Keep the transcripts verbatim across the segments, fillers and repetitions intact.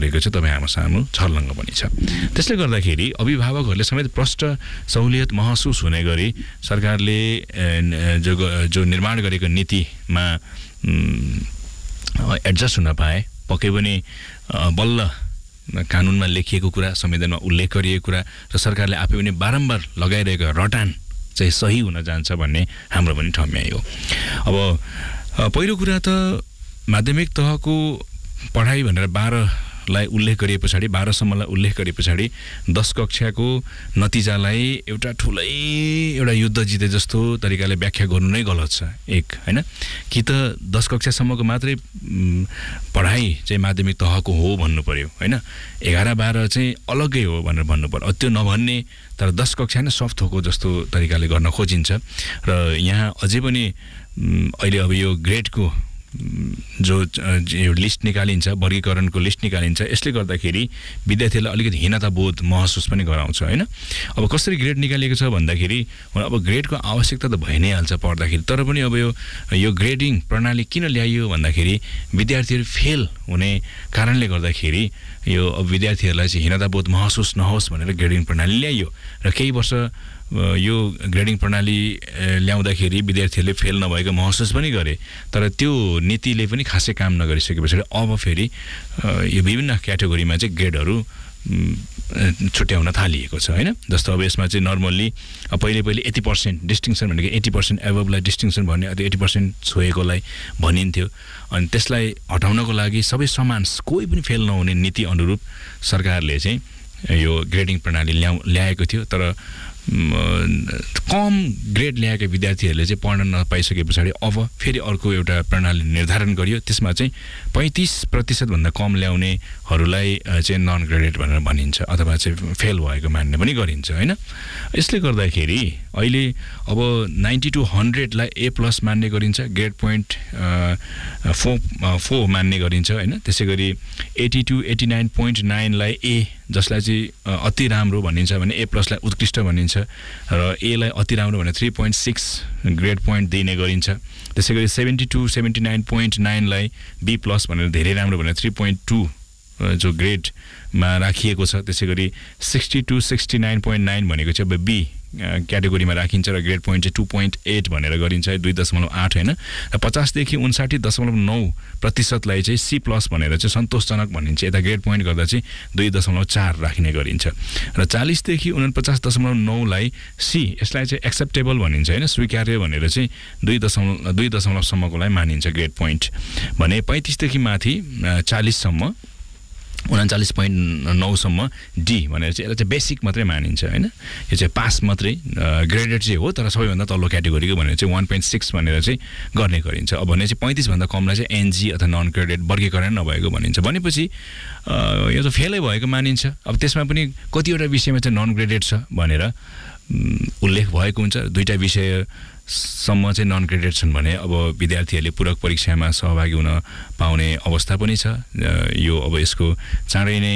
परेको छ तपाईँ हाम्रो सामु छर्लङ्ग पनि छ। त्यसले गर्दाखेरि अभिभावकहरूले समेत प्रष्ट सहुलियत महसुस हुने गरी सरकारले जो जो निर्माण गरेको नीतिमा एडजस्ट हुन पाए पक्कै पनि बल्ल कानुनमा लेखिएको कुरा संविधानमा उल्लेख गरिएको कुरा र सरकारले आफै पनि बारम्बार लगाइरहेको रटान चाहिँ सही हुन जान्छ भन्ने हाम्रो पनि ठम्याइ हो। अब पहिलो कुरा त माध्यमिक तहको पढाइ भनेर बाह्रलाई उल्लेख गरिए पछाडि बाह्रसम्मलाई उल्लेख गरे पछाडि दस कक्षाको नतिजालाई एउटा ठुलै एउटा युद्ध जिते जस्तो तरिकाले व्याख्या गर्नु नै गलत छ। एक हैन कि त दस कक्षासम्मको मात्रै पढाइ चाहिँ माध्यमिक तहको हो भन्नु पर्यो हैन, एघार बाह्र चाहिँ अलग्गै हो भनेर भन्नु पर्यो। त्यो नभन्ने तर दस कक्षा नै सफ्ट होको जस्तो तरिकाले गर्न खोजिन्छ र यहाँ अझै पनि अहिले अब यो ग्रेडको जो यो लिस्ट निकालिन्छ वर्गीकरणको लिस्ट निकालिन्छ यसले गर्दाखेरि विद्यार्थीलाई अलिकति हीनता बोध महसुस पनि गराउँछ हैन। अब कसरी ग्रेड निकालिएको छ भन्दाखेरि अब ग्रेडको आवश्यकता त भइ नै हाल्छ पढ्दाखेरि, तर पनि अब यो यो ग्रेडिङ प्रणाली किन ल्याइयो भन्दाखेरि विद्यार्थीहरू फेल हुने कारणले गर्दाखेरि यो अब विद्यार्थीहरूलाई चाहिँ हीनता बोध महसुस नहोस् भनेर ग्रेडिङ प्रणाली ल्याइयो र केही वर्ष यो ग्रेडिङ प्रणाली ल्याउँदाखेरि विद्यार्थीहरूले फेल नभएको महसुस पनि गरे, तर त्यो नीतिले पनि खासै काम नगरिसके पछाडि अब फेरि यो विभिन्न क्याटेगोरीमा चाहिँ ग्रेडहरू छुट्याउन थालिएको छ हैन। जस्तो अब यसमा चाहिँ नर्मल्ली पहिले पहिले एट्टी पर्सेन्ट डिस्टिङसन भनेको एट्टी पर्सेन्ट एभबलाई डिस्टिङसन भन्ने अथवा एट्टी पर्सेन्ट छोएकोलाई भनिन्थ्यो, अनि त्यसलाई हटाउनको लागि सबै समान कोही पनि फेल नहुने नीति अनुरूप सरकारले चाहिँ यो ग्रेडिङ प्रणाली ल्याउ ल्याएको थियो। तर कम ग्रेड ल्याएका विद्यार्थीहरूले चाहिँ पढ्न नपाइसके पछाडि अब फेरि अर्को एउटा प्रणाली निर्धारण गरियो, त्यसमा चाहिँ पैँतिस प्रतिशतभन्दा कम ल्याउनेहरूलाई चाहिँ नन ग्रेडेड भनेर भनिन्छ अथवा चाहिँ फेल भएको मान्ने पनि गरिन्छ हैन। यसले गर्दाखेरि अहिले अब नाइन्टी टू हन्ड्रेडलाई ए प्लस मान्ने गरिन्छ, ग्रेड पोइन्ट फोर फोर मान्ने गरिन्छ हैन। त्यसै गरी eighty two eighty nine point नाइनलाई ए जसलाई चाहिँ अति राम्रो भनिन्छ भने ए प्लसलाई उत्कृष्ट भनिन्छ र एलाई अति राम्रो भने three point six grade point दिने गरिन्छ। त्यसै गरी seventy two seventy nine point नाइनलाई be plus भनेर धेरै राम्रो भनेर थ्री पोइन्ट टू जो ग्रेडमा राखिएको छ। त्यसै गरी sixty two sixty nine point nine भनेको चाहिँ अब बी क्याटेगोरीमा राखिन्छ र ग्रेड पोइन्ट चाहिँ टू पोइन्ट एट भनेर गरिन्छ, दुई दशमलव आठ होइन। र पचासदेखि उन्साठी दशमलव नौ प्रतिशतलाई चाहिँ सी प्लस भनेर चाहिँ सन्तोषजनक भनिन्छ, यता ग्रेड पोइन्ट गर्दा चाहिँ दुई दशमलव चार राख्ने गरिन्छ। र चालिसदेखि उनपचास दशमलव नौलाई सी यसलाई चाहिँ एक्सेप्टेबल भनिन्छ होइन, स्वीकार्य भनेर चाहिँ दुई दशमलव दुई दशमलवसम्मकोलाई मानिन्छ ग्रेड पोइन्ट भने। पैँतिसदेखि माथि चालिससम्म उन्चालिस पोइन्ट नौसम्म डी भनेर चाहिँ यसलाई चाहिँ बेसिक मात्रै मानिन्छ होइन, यो चाहिँ पास मात्रै ग्रेडेड चाहिँ हो तर सबैभन्दा तल्लो क्याटेगोरीको भनेर चाहिँ वान पोइन्ट सिक्स भनेर चाहिँ गर्ने गरिन्छ। अब भने चाहिँ पैँतिसभन्दा कमलाई चाहिँ एनजी अथवा नन ग्रेडेड वर्गीकरण नभएको भनिन्छ। भनेपछि यो त फेलै भएको मानिन्छ। अब त्यसमा पनि कतिवटा विषयमा चाहिँ नन ग्रेडेड छ भनेर उल्लेख भएको हुन्छ, दुईवटा विषय सम्म चाहिँ नन ग्रेडेड छन् भने अब विद्यार्थीहरूले पूरक परीक्षामा सहभागी हुन पाउने अवस्था पनि छ। यो अब यसको चाँडै नै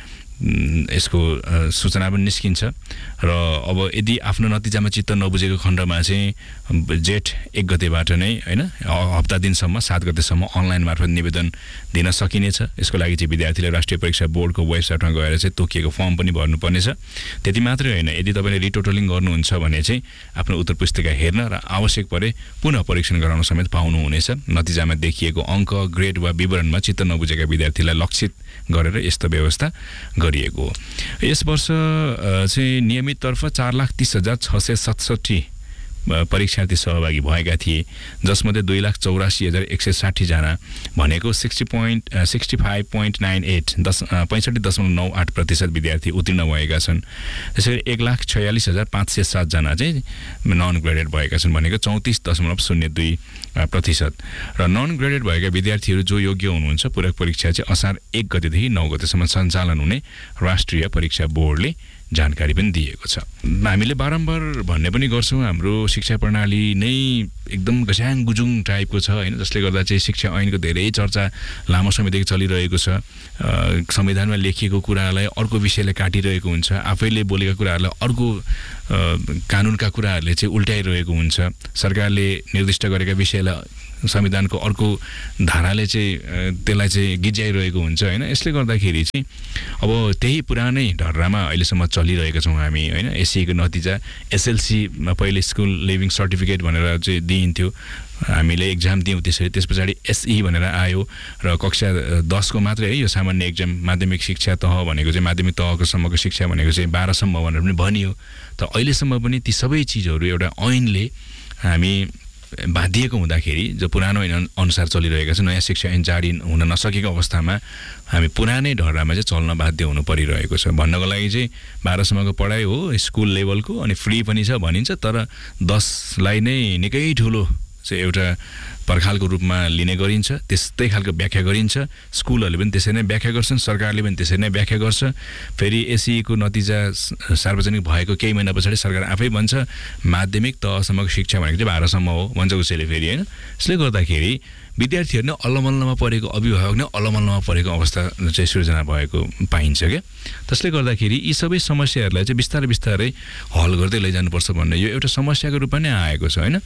यसको सूचना पनि निस्किन्छ र अब यदि आफ्नो नतिजामा चित्त नबुझेको खण्डमा चाहिँ जेठ एक गतेबाट नै हैन हप्ता दिनसम्म सात गतेसम्म अनलाइन मार्फत निवेदन दिन सकिनेछ। यसको लागि चाहिँ विद्यार्थीले राष्ट्रिय परीक्षा बोर्डको वेबसाइटमा गएर चाहिँ तोकिएको फर्म पनि भर्नुपर्नेछ। त्यति मात्रै होइन, यदि तपाईँले रिटोटलिङ गर्नुहुन्छ भने चाहिँ आफ्नो उत्तर पुस्तिका हेर्न र आवश्यक परे पुनः परीक्षण गराउन समेत पाउनुहुनेछ। नतिजामा देखिएको अङ्क ग्रेड वा विवरणमा चित्त नबुझेका विद्यार्थीलाई लक्षित गरेर यस्तो व्यवस्था गरिएको हो। यस वर्ष चाहिँ नियमित तर्फ चार लाख तीस हजार छ सय सतसट्ठी परीक्षार्थी सहभागी भएका थिए, जसमध्ये दुई लाख चौरासी हजार एक सय साठीजना भनेको sixty point sixty five point nine at दस पैँसठी दशमलव नौ आठ प्रतिशत विद्यार्थी उत्तीर्ण भएका छन्। त्यसै गरी एक लाख छयालिस हजार पाँच सय सातजना चाहिँ नन ग्रेडेड भएका छन् भनेको चौतिस दशमलव शून्य दुई प्रतिशत। र नन ग्रेडेड भएका विद्यार्थीहरू जो योग्य हुनुहुन्छ पूरक परीक्षा चाहिँ असार एक गतेदेखि नौ गतेसम्म सञ्चालन हुने राष्ट्रिय परीक्षा बोर्डले जानकारी पनि दिएको छ। हामीले बारम्बार भन्ने पनि गर्छौँ हाम्रो शिक्षा प्रणाली नै एकदम गस्याङ गुजुङ टाइपको छ होइन, जसले गर्दा चाहिँ शिक्षा ऐनको धेरै चर्चा लामो समयदेखि चलिरहेको छ। संविधानमा लेखिएको कुरालाई अर्को विषयले काटिरहेको हुन्छ, आफैले बोलेका कुराहरूलाई अर्को कानुनका कुराहरूले चाहिँ उल्टाइरहेको हुन्छ। सरकारले निर्दिष्ट गरेका विषयलाई संविधानको अर्को धाराले चाहिँ त्यसलाई चाहिँ गिज्याइरहेको हुन्छ हैन यसले गर्दाखेरि चाहिँ अब त्यही पुरानै ढर्रामा अहिलेसम्म चलिरहेका छौँ हामी हैन एससीको नतिजा एसएलसीमा पहिले स्कुल लिभिङ सर्टिफिकेट भनेर चाहिँ दिइन्थ्यो हामीले एक्जाम दियौँ त्यसरी त्यस पछाडि एसई भनेर आयो र कक्षा दस को मात्रै है यो सामान्य एक्जाम माध्यमिक शिक्षा तह भनेको चाहिँ माध्यमिक तहको सम्मको शिक्षा भनेको चाहिँ बाह्र सम्म भनेर पनि भनियो त अहिलेसम्म पनि ती सबै चिजहरू एउटा ऐनले हामी बाधिएको हुँदाखेरि जो पुरानो ऐन अनुसार चलिरहेका छ नयाँ शिक्षा ऐन जारी हुन नसकेको अवस्थामा हामी पुरानै ढर्रामा चाहिँ चल्न बाध्य हुनु परिरहेको छ भन्नको लागि चाहिँ बाह्र सम्मको पढाइ हो स्कुल लेभलको अनि फ्री पनि छ भनिन्छ तर दसलाई नै निकै ठुलो चाहिँ एउटा पर्खालको रूपमा लिने गरिन्छ त्यस्तै खालको व्याख्या गरिन्छ स्कुलहरूले पनि त्यसरी नै व्याख्या गर्छन् सरकारले पनि त्यसरी नै व्याख्या गर्छ फेरि एसईको नतिजा सार्वजनिक भएको केही महिना पछाडि सरकार आफै भन्छ माध्यमिक तहसम्मको शिक्षा भनेको चाहिँ बाह्रसम्म हो भन्छ उसैले फेरि हैन यसले गर्दाखेरि विद्यार्थीहरू नै अल्लमल्लमा परेको अभिभावक नै अल्लमल्लमा परेको अवस्था चाहिँ सृजना भएको पाइन्छ क्या त्यसले गर्दाखेरि यी सबै समस्याहरूलाई चाहिँ बिस्तारै बिस्तारै हल गर्दै लैजानुपर्छ भन्ने यो एउटा समस्याको रूपमा नै आएको छ हैन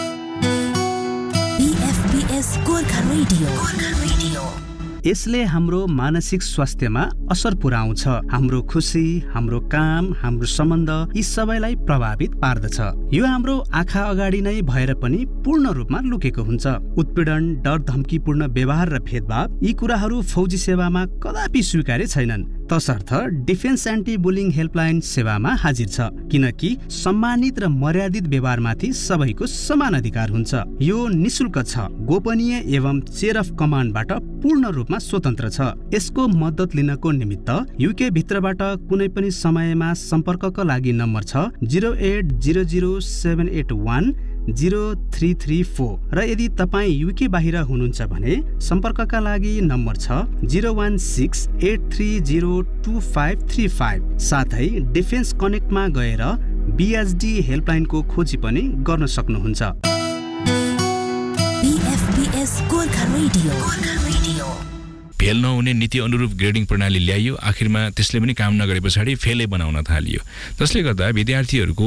गोर्खा रेडियो गोर्खा रेडियो यसले हाम्रो मानसिक स्वास्थ्यमा असर पुर्याउँछ हाम्रो खुशी हाम्रो काम हाम्रो सम्बन्ध यी सबैलाई प्रभावित पार्दछ यो हाम्रो आँखा अगाडि नै भएर पनि पूर्ण रूपमा लुकेको हुन्छ उत्पीडन डर धम्कीपूर्ण व्यवहार र भेदभाव यी कुराहरू फौजी सेवामा कदापि स्वीकार्य छैनन् तसर्थ डिफेन्स एन्टी बुलिङ हेल्पलाइन सेवामा हाजिर छ किनकि सम्मानित र मर्यादित व्यवहारमाथि सबैको समान अधिकार हुन्छ यो निशुल्क छ गोपनीय एवं चेयर अफ कमान्डबाट पूर्ण रूपमा स्वतन्त्र छ यसको मद्दत लिनको निमित्त युके भित्रबाट कुनै पनि समयमा सम्पर्कका लागि नम्बर छ zero eight zero zero seven eight one zero three three four र यदि तपाई युके बाहिर हुनुहुन्छ भने सम्पर्कका लागि नम्बर छ zero one six eight three zero two five three five साथै डिफेन्स कनेक्टमा गएर बीएसडी हेल्पलाइनको खोजी पनि गर्न सक्नुहुन्छ बीएफपीएस Gorkha radio Gorkha radio fail नहुने नीति अनुरूप ग्रेडिङ प्रणाली ल्याइयो आखिरमा त्यसले पनि काम नगरे पछाडि फेलै बनाउन थालियो जसले गर्दा विद्यार्थीहरूको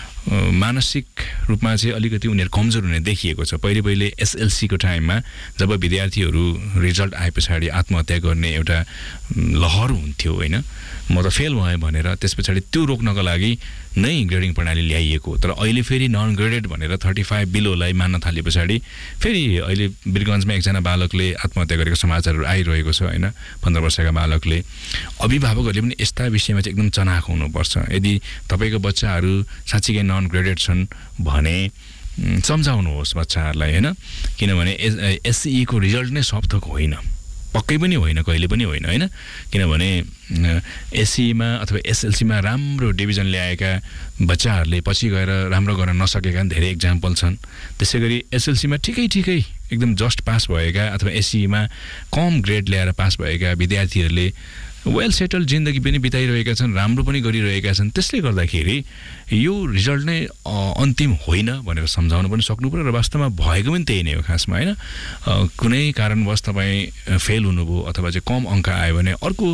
मानसिक रूपमा चाहिँ अलिकति उनीहरू कमजोर हुने देखिएको छ पहिले पहिले एसएलसी को टाइममा जब विद्यार्थीहरू रिजल्ट आए पछाडि आत्महत्या गर्ने एउटा लहर हुन्थ्यो हैन म त फेल भएँ भनेर त्यसपछि त्यो रोक्नको लागि नै ग्रेडिङ प्रणाली ल्याइएको तर अहिले फेरि नन ग्रेडेड भनेर पैंतीस बिलोलाई मान्न थाले पछाडि फेरि अहिले बिरगञ्जमा एकजना बालकले आत्महत्या गरेको समाचारहरू आइरहेको छ हैन पन्ध्र वर्षका बालकले अभिभावकहरूले पनि यस्ता विषयमा चाहिँ एकदम चनाख हुनुपर्छ यदि तपाईको बच्चाहरू साच्चै नन ग्रेडेड छन् भने सम्झाउनुहोस् बच्चाहरूलाई हैन किनभने एसई को रिजल्ट नै सब थोक होइन पक्कै पनि होइन कहिले पनि होइन हैन किनभने एसई मा अथवा एसएलसी मा राम्रो डिभिजन ल्याएका बच्चाहरूले पछि गएर राम्रो गर्न नसकेका धेरै एक्जाम्पल छन् त्यसैगरी एसएलसी मा ठिकै ठिकै एकदम जस्ट पास भएका अथवा एसई मा कम ग्रेड ल्याएर पास भएका विद्यार्थीहरूले वेल सेटल जिन्दगी पनि बिताइरहेका छन् राम्रो पनि गरिरहेका छन् त्यसले गर्दाखेरि यो रिजल्ट नै अन्तिम होइन भनेर सम्झाउन पनि सक्नु पर्यो र वास्तवमा भएको पनि त्यही नै हो खासमा हैन कुनै कारणवश तपाई फेल हुनुभयो अथवा चाहिँ कम अंक आयो भने अर्को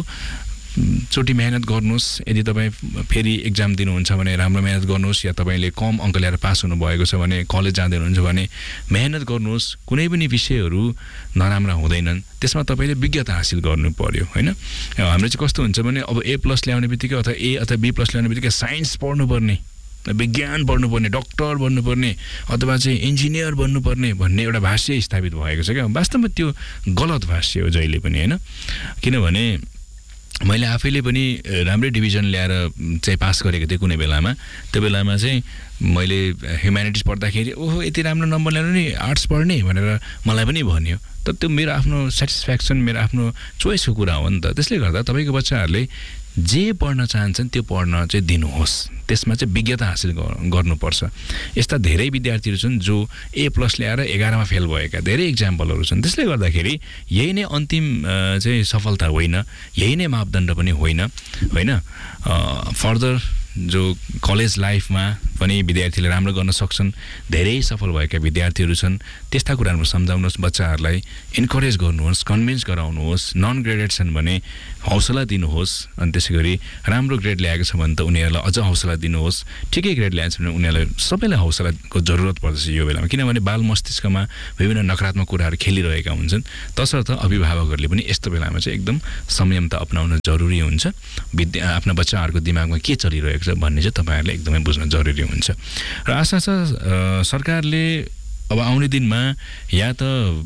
चोटी मेहनत गर्नुस् यदि तपाई फेरि एक्जाम दिनुहुन्छ भने राम्रो मेहनत गर्नुस् या तपाईले कम अंक ल्याएर पास हुनु भएको छ भने कलेज जाँदै हुनुहुन्छ भने मेहनत गर्नुस् कुनै पनि विषयहरू नराम्रा हुँदैनन् त्यसमा तपाईले विज्ञता हासिल गर्नु पर्यो हैन हाम्रो चाहिँ कस्तो हुन्छ भने अब ए प्लस ल्याउने बित्तिकै अथवा ए अथवा बी प्लस ल्याउने बित्तिकै साइन्स पढ्नु पर्ने विज्ञान पढ्नुपर्ने डाक्टर बन्नुपर्ने अथवा चाहिँ इन्जिनियर बन्नुपर्ने भन्ने एउटा भाष्य स्थापित भएको छ क्या वास्तवमा त्यो गलत भाष्य हो जहिले पनि हैन किनभने मैले आफैले पनि राम्रै डिभिजन ल्याएर चाहिँ पास गरेको थिएँ कुनै बेलामा त्यो बेलामा चाहिँ मैले ह्युम्यानिटिज पढ्दाखेरि ओहो यति राम्रो नम्बर ल्याउनु नि आर्ट्स पढ्ने भनेर मलाई पनि भन्यो तर त्यो मेरो आफ्नो स्याटिस्फ्याक्सन मेरो आफ्नो चोइसको कुरा हो नि त त्यसले गर्दा तपाईको बच्चाहरूले जे पढ्न चाहन्छन् त्यो पढ्न चाहिँ दिनुहोस् त्यसमा चाहिँ विज्ञता हासिल गर्नुपर्छ यस्ता धेरै विद्यार्थीहरू छन् जो ए प्लस ल्याएर एघार मा फेल भएका धेरै एक्जाम्पलहरू छन् त्यसले गर्दाखेरि यही नै अन्तिम चाहिँ सफलता होइन यही नै मापदण्ड पनि होइन हैन फर्दर जो कलेज लाइफमा पनि विद्यार्थीले राम्रो गर्न सक्छन्, धेरै सफल भएका विद्यार्थीहरू छन्। त्यस्ता कुराहरू सम्झाउनुहोस्, बच्चाहरूलाई इन्करेज गर्नुहोस्, कन्भिन्स गराउनुहोस्। नन ग्रेडेड छन् भने हौसला दिनुहोस्, अनि त्यसै गरी राम्रो ग्रेड ल्याएको छ भने त उनीहरूलाई अझ हौसला दिनुहोस्। ठिकै ग्रेड ल्याएको छ भने उनीहरूलाई सबैलाई हौसलाको जरुरत पर्दछ यो बेलामा, किनभने बाल मस्तिष्कमा विभिन्न नकारात्मक कुराहरू खेलिरहेका हुन्छन्। तसर्थ अभिभावकहरूले पनि यस्तो बेलामा चाहिँ एकदम संयमता अपनाउन जरुरी हुन्छ। विद्या आफ्ना बच्चाहरूको दिमागमा के चलिरहेको छ भन्ने चाहिँ तपाईँहरूले एकदमै बुझ्न जरुरी हुन्छ। र आशा छ सरकारले अब आउने दिनमा या त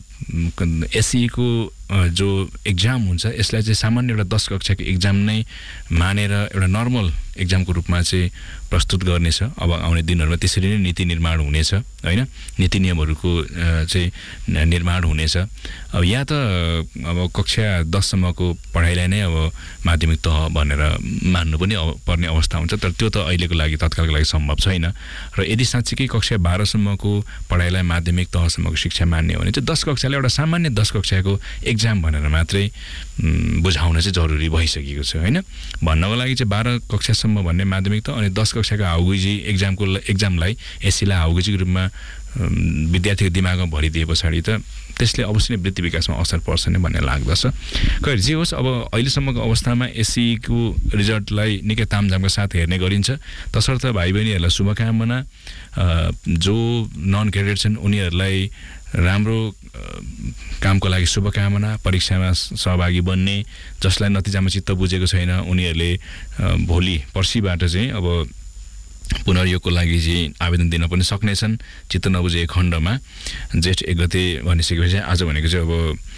एससीको जो एक्जाम हुन्छ यसलाई चाहिँ सामान्य एउटा दस कक्षाको एक्जाम नै मानेर एउटा नर्मल एक्जामको रूपमा चाहिँ प्रस्तुत गर्नेछ। अब आउने दिनहरूमा त्यसरी नै नीति निर्माण हुनेछ, होइन? नीति नियमहरूको चाहिँ निर्माण हुनेछ। अब या त अब कक्षा दससम्मको पढाइलाई नै अब माध्यमिक तह भनेर मान्नु पनि पर्ने अवस्था हुन्छ, तर त्यो त अहिलेको लागि तत्कालको लागि सम्भव छैन। र यदि साँच्चीकै कक्षा बाह्रसम्मको पढाइलाई माध्यमिक तहसम्मको शिक्षा मान्ने हो भने चाहिँ दस कक्षालाई एउटा सामान्य दस कक्षाको एक्जाम भनेर मात्रै बुझाउन चाहिँ जरुरी भइसकेको छ, होइन? भन्नको लागि चाहिँ बाह्र कक्षासम्म भन्ने माध्यमिक त अनि दस कक्षाको हाउगुजी एक्जामको एक्जामलाई एससीलाई हाउगुजीको रूपमा विद्यार्थीको दिमागमा भरिदिए पछाडि त त्यसले अवश्य नै वृत्ति विकासमा असर पर्छ नै भन्ने लाग्दछ। खैर जे होस्, अब अहिलेसम्मको अवस्थामा एससीको रिजल्टलाई निकै तामझामका साथ हेर्ने गरिन्छ। तसर्थ भाइ बहिनीहरूलाई शुभकामना। जो नन ग्रेडेड छन् उनीहरूलाई राम्रो कामको लागि शुभकामना। परीक्षामा सहभागी बन्ने, जसलाई नतिजामा चित्त बुझेको छैन उनीहरूले भोलि पर्सिबाट चाहिँ अब पुनर्योगको लागि चाहिँ आवेदन दिन पनि सक्नेछन्। चित्त नबुझेको खण्डमा जेठ एक गते भनिसकेपछि आज भनेको चाहिँ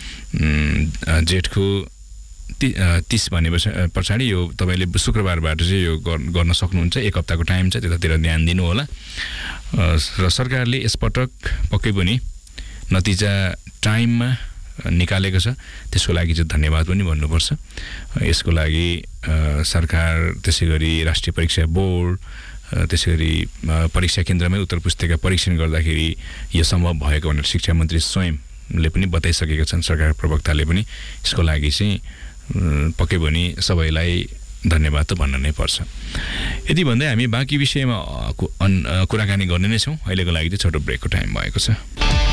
अब जेठको ति तिस भने पछाडि यो तपाईँले शुक्रबारबाट चाहिँ यो गर्न सक्नुहुन्छ। एक हप्ताको टाइम छ, त्यतातिर ध्यान दिनु होला। र सरकारले यसपटक पक्कै पनि नतिजा टाइममा निकालेको छ, त्यसको लागि चाहिँ धन्यवाद पनि भन्नुपर्छ। यसको लागि सरकार, त्यसै गरी राष्ट्रिय परीक्षा बोर्ड, त्यसै गरी परीक्षा केन्द्रमै उत्तर पुस्तिका परीक्षण गर्दाखेरि यो सम्भव भएको भनेर शिक्षा मन्त्री स्वयंले पनि बताइसकेका छन्। सरकार प्रवक्ताले पनि यसको लागि चाहिँ पक्कै पनि सबैलाई धन्यवाद त भन्न नै पर्छ। यदि भन्दै हामी बाँकी विषयमा कुराकानी गर्ने नै छौँ। अहिलेको लागि चाहिँ छोटो ब्रेकको टाइम भएको छ।